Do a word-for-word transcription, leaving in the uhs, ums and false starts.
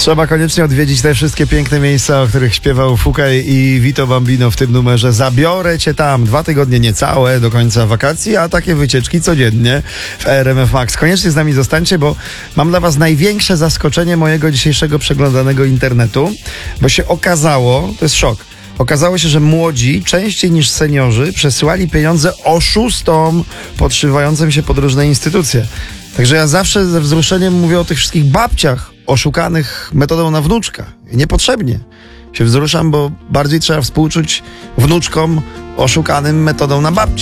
Trzeba koniecznie odwiedzić te wszystkie piękne miejsca, o których śpiewał Fukaj i Vito Bambino w tym numerze. Zabiorę cię tam. Dwa tygodnie niecałe do końca wakacji, a takie wycieczki codziennie w R M F Max. Koniecznie z nami zostańcie, bo mam dla was największe zaskoczenie mojego dzisiejszego przeglądanego internetu, bo się okazało, to jest szok, okazało się, że młodzi częściej niż seniorzy przesyłali pieniądze oszustom podszywającym się pod różne instytucje. Także ja zawsze ze wzruszeniem mówię o tych wszystkich babciach oszukanych metodą na wnuczka. I niepotrzebnie się wzruszam, bo bardziej trzeba współczuć wnuczkom oszukanym metodą na babci.